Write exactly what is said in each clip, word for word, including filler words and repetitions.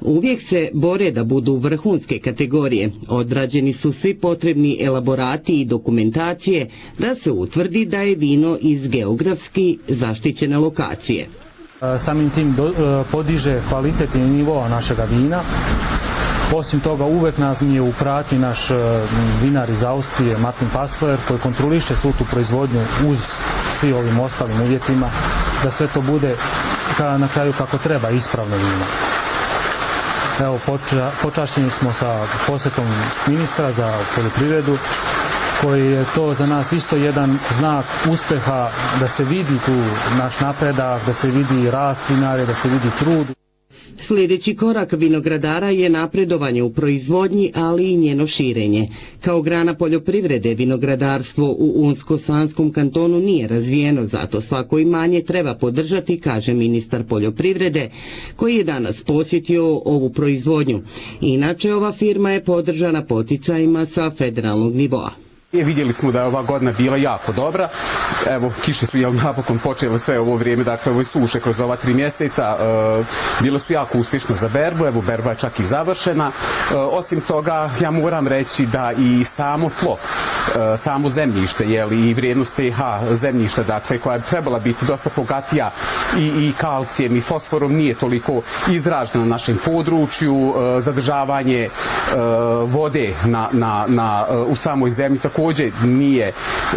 Uvijek se bore da budu vrhunske kategorije. Odrađeni su svi potrebni elaborati i dokumentacije da se utvrdi da je vino iz geografski zaštićene lokacije. Samim tim podiže kvalitet i nivo našega vina. Osim toga, uvek nas je u prati naš vinar iz Austrije, Martin Passler, koji kontroliše svu tu proizvodnju uz svi ovim ostalim uvjetima, da sve to bude na kraju kako treba, ispravno vino. Evo, poča, počašćeni smo sa posjetom ministra za poljoprivredu, koji je to za nas isto jedan znak uspeha, da se vidi tu naš napredak, da se vidi rast vinare, da se vidi trud. Sljedeći korak vinogradara je napredovanje u proizvodnji, ali i njeno širenje. Kao grana poljoprivrede, vinogradarstvo u Unsko-Sanskom kantonu nije razvijeno, zato svako imanje treba podržati, kaže ministar poljoprivrede, koji je danas posjetio ovu proizvodnju. Inače, ova firma je podržana poticajima sa federalnog nivoa. Vidjeli smo da je ova godina bila jako dobra. Evo, kiše su jel, napokon počele sve ovo vrijeme, dakle ovo suše kroz ova tri mjeseca. E, bile su jako uspješne za berbu, evo berba je čak i završena. E, osim toga, ja moram reći da i samo tlo, e, samo zemljište, jel, i vrijednost pH zemljišta, dakle, koja je trebala biti dosta bogatija i, i kalcijem i fosforom, nije toliko izražena na našem području. E, zadržavanje e, vode na, na, na, u samoj zemlji tako također nije e,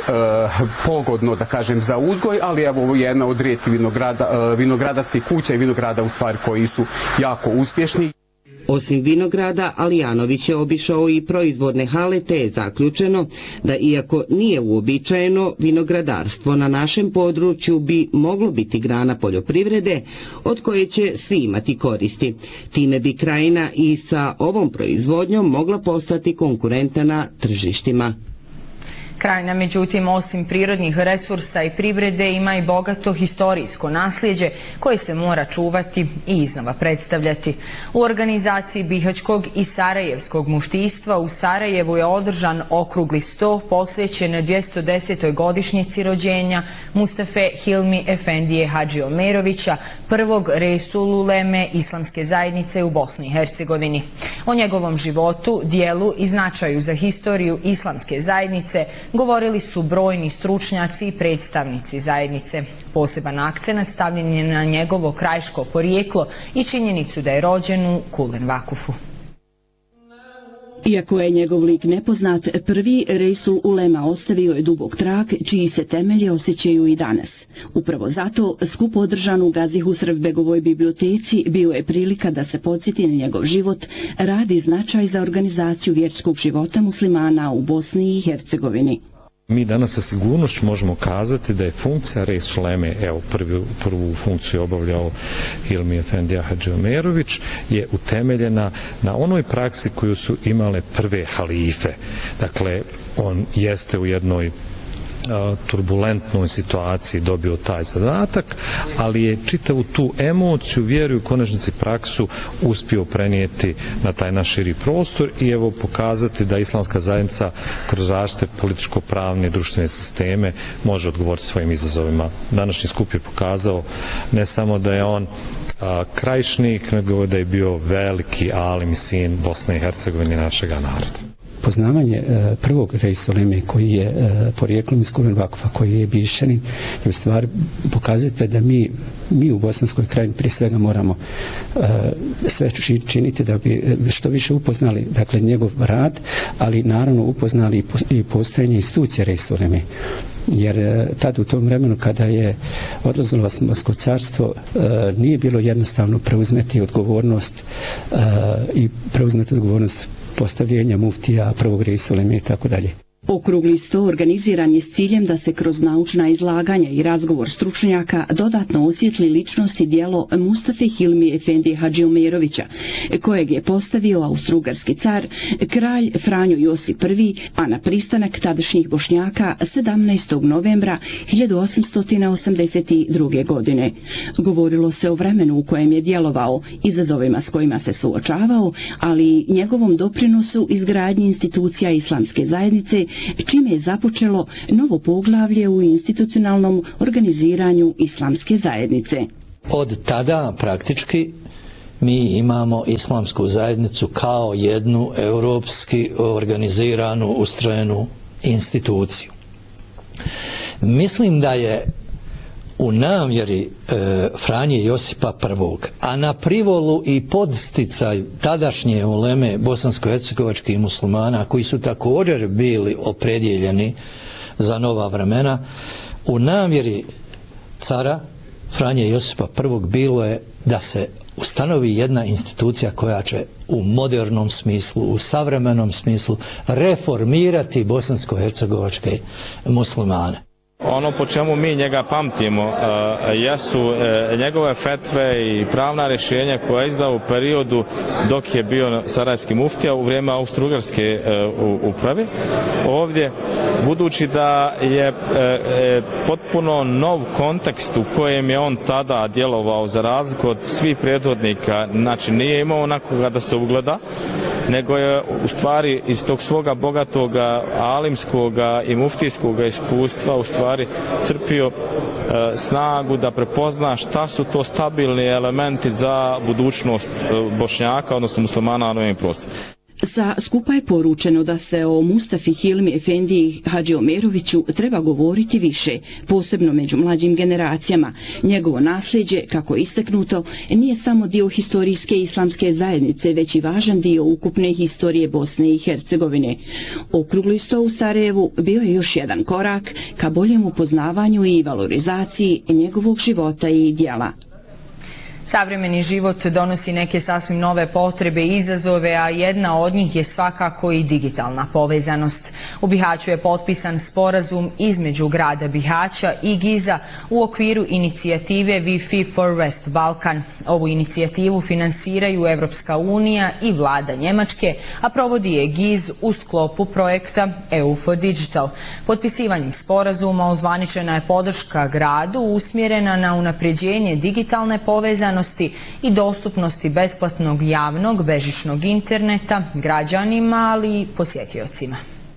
pogodno, da kažem, za uzgoj, ali evo ovo je jedna od rijetkih vinograda, e, vinogradarskih kuća i vinograda u stvari koji su jako uspješni. Osim vinograda, Alijanović je obišao i proizvodne hale, te je zaključeno da iako nije uobičajeno, vinogradarstvo na našem području bi moglo biti grana poljoprivrede od koje će svi imati koristi. Time bi krajina i sa ovom proizvodnjom mogla postati konkurentna na tržištima. Krajina, međutim, osim prirodnih resursa i privrede, ima i bogato historijsko nasljeđe koje se mora čuvati i iznova predstavljati. U organizaciji Bihaćkog i Sarajevskog muftijstva u Sarajevu je održan okrugli sto posvećen dvjesto desetoj godišnjici rođenja Mustafe Hilmi Efendije Hadži Omerovića, prvog Resul Uleme islamske zajednice u Bosni i Hercegovini. O njegovom životu, dijelu i značaju za historiju islamske zajednice govorili su brojni stručnjaci i predstavnici zajednice. Poseban akcenat stavljen je na njegovo krajiško porijeklo i činjenicu da je rođen u Kulen-Vakufu. Iako je njegov lik nepoznat, prvi Resul Ulema ostavio je dubok trag čiji se temelje osjećaju i danas. Upravo zato skup održan u Gazi Husrevbegovoj biblioteci bio je prilika da se podsjeti na njegov život, rad i značaj za organizaciju vjerskog života muslimana u Bosni i Hercegovini. Mi danas sa sigurnošću možemo kazati da je funkcija Resul Uleme, evo prvi, prvu funkciju obavljao Hilmi Efendija Hadži Omerović, je utemeljena na onoj praksi koju su imale prve halife. Dakle, on jeste u jednoj turbulentnoj situaciji dobio taj zadatak, ali je čitavu tu emociju, vjeru i u konačnici praksu uspio prenijeti na taj naš širi prostor i evo pokazati da islamska zajednica kroz različite političko-pravne i društvene sisteme može odgovoriti svojim izazovima. Današnji skup je pokazao ne samo da je on a, krajišnik, nego da je bio veliki alim sin Bosne i Hercegovine našega naroda. Poznavanje e, prvog Resul Uleme koji je e, porijeklom iz Kulen-Vakufa, koji je Bišćanin, je u stvari pokazati da mi, mi u Bosanskoj krajini prije svega moramo e, sve činiti da bi što više upoznali, dakle, njegov rad, ali naravno upoznali i postojanje institucije Resul Uleme. Jer tad u tom vremenu kada je odlazilo Osmansko carstvo e, nije bilo jednostavno preuzmeti odgovornost e, i preuzmeti odgovornost postavljenja muftija, prvog Resul Uleme i tako dalje. Okrugli sto organiziran je s ciljem da se kroz naučna izlaganja i razgovor stručnjaka dodatno osjetli ličnost i djelo Mustafe Hilmi Efendije Hadži Omerovića, kojeg je postavio austrougarski car, kralj Franjo Josip prvi, a na pristanak tadašnjih Bošnjaka sedamnaestog novembra hiljadu osamsto osamdeset druge. godine. Govorilo se o vremenu u kojem je djelovao, izazovima s kojima se suočavao, ali i njegovom doprinosu izgradnji institucija islamske zajednice, čime je započelo novo poglavlje u institucionalnom organiziranju islamske zajednice. Od tada praktički mi imamo islamsku zajednicu kao jednu europski organiziranu, ustrojenu instituciju. Mislim da je u namjeri e, Franje Josipa prvog, a na privolu i podsticaj tadašnje uleme bosansko-hercegovačkih muslimana, koji su također bili opredjeljeni za nova vremena, u namjeri cara Franje Josipa prvog bilo je da se ustanovi jedna institucija koja će u modernom smislu, u savremenom smislu reformirati bosansko-hercegovačke muslimane. Ono po čemu mi njega pamtimo uh, jesu uh, njegove fetve i pravna rješenja koja je izdao u periodu dok je bio sarajevski muftija u vrijeme Austro-Ugarske uh, uprave. Ovdje, budući da je uh, uh, potpuno nov kontekst u kojem je on tada djelovao za razliku od svih prethodnika, znači nije imao onakoga da se ugleda, nego je u stvari iz tog svoga bogatoga alimskoga i muftijskoga iskustva u stvari crpio e, snagu da prepozna šta su to stabilni elementi za budućnost e, Bošnjaka, odnosno muslimana na ovim prostorima. Sa skupa je poručeno da se o Mustafi Hilmi Efendiji Hadžiomeroviću treba govoriti više, posebno među mlađim generacijama. Njegovo nasljeđe, kako je istaknuto, nije samo dio historijske islamske zajednice, već i važan dio ukupne historije Bosne i Hercegovine. Okrugli sto u Sarajevu bio je još jedan korak ka boljem upoznavanju i valorizaciji njegovog života i djela. Savremeni život donosi neke sasvim nove potrebe i izazove, a jedna od njih je svakako i digitalna povezanost. U Bihaću je potpisan sporazum između grada Bihaća i Giza u okviru inicijative Wi-Fi for West Balkan. Ovu inicijativu finansiraju Evropska unija i vlada Njemačke, a provodi je Giz u sklopu projekta E U for Digital. Potpisivanjem sporazuma ozvaničena je podrška gradu usmjerena na unapređenje digitalne povezanosti i dostupnosti besplatnog javnog bežičnog interneta građanima, ali i posjetiocima.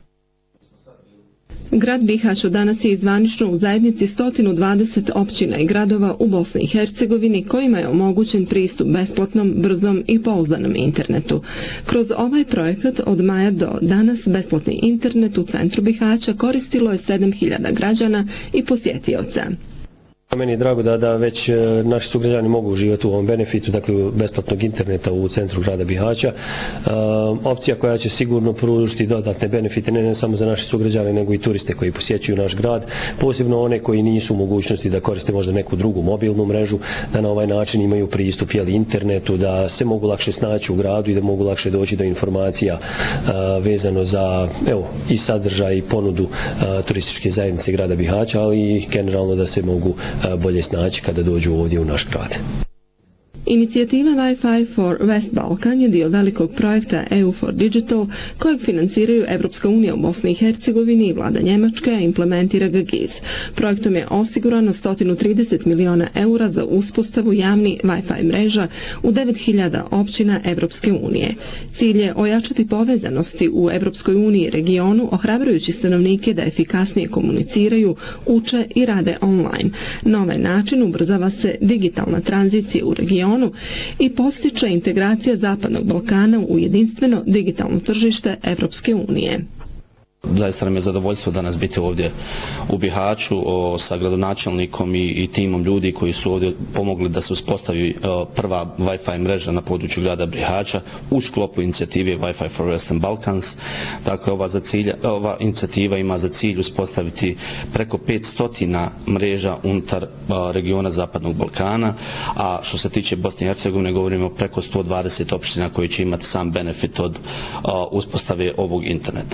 Grad Bihać od danas je zvanično u zajednici sto dvadeset općina i gradova u Bosni i Hercegovini kojima je omogućen pristup besplatnom, brzom i pouzdanom internetu. Kroz ovaj projekat od maja do danas besplatni internet u centru Bihaća koristilo je sedam hiljada građana i posjetioca. Meni je drago da, da već e, naši sugrađani mogu uživati u ovom benefitu, dakle besplatnog interneta u centru grada Bihaća. E, opcija koja će sigurno pružiti dodatne benefite ne, ne samo za naše sugrađane, nego i turiste koji posjećuju naš grad, posebno one koji nisu u mogućnosti da koriste možda neku drugu mobilnu mrežu, da na ovaj način imaju pristup jeli, internetu, da se mogu lakše snaći u gradu i da mogu lakše doći do informacija e, vezano za evo, i sadržaj i ponudu e, turističke zajednice grada Bihaća, ali i generalno da se mogu bolje snaći kada dođu ovdje u naš grad. Inicijativa Wi-Fi for West Balkan je dio velikog projekta E U for Digital kojeg financiraju Evropska unija u Bosni i Hercegovini i vlada Njemačke, a implementira ga Giz. Projektom je osigurano sto trideset miliona eura za uspostavu javni Wi-Fi mreža u devet hiljada općina Evropske unije. Cilj je ojačati povezanosti u Evropskoj uniji i regionu, ohrabrujući stanovnike da efikasnije komuniciraju, uče i rade online. Na ovaj način ubrzava se digitalna tranzicija u regionu i postiče integracija Zapadnog Balkana u jedinstveno digitalno tržište Evropske unije. Zaista nam je zadovoljstvo danas biti ovdje u Bihaću o, sa gradonačelnikom i, i timom ljudi koji su ovdje pomogli da se uspostavi o, prva Wi-Fi mreža na području grada Bihaća u sklopu inicijative Wi-Fi for Western Balkans. Dakle, ova, za cilj, ova inicijativa ima za cilj uspostaviti preko petsto mreža unutar o, regiona Zapadnog Balkana, a što se tiče Bosne i Hercegovine govorimo preko sto dvadeset opština koji će imati sam benefit od o, uspostave ovog interneta.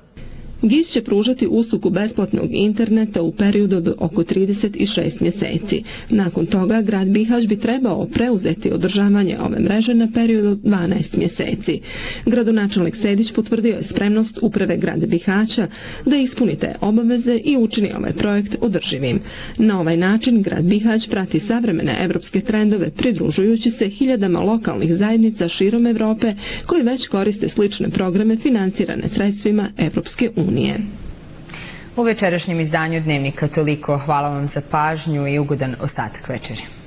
Giz će pružati uslugu besplatnog interneta u periodu od oko trideset šest mjeseci. Nakon toga, grad Bihać bi trebao preuzeti održavanje ove mreže na period od dvanaest mjeseci. Gradonačelnik Sedić potvrdio je spremnost uprave grada Bihaća da ispuni te obaveze i učini ovaj projekt održivim. Na ovaj način, grad Bihać prati savremene evropske trendove, pridružujući se hiljadama lokalnih zajednica širom Evrope koji već koriste slične programe financirane sredstvima Evropske unije. U večerašnjem izdanju Dnevnika toliko. Hvala vam za pažnju i ugodan ostatak večeri.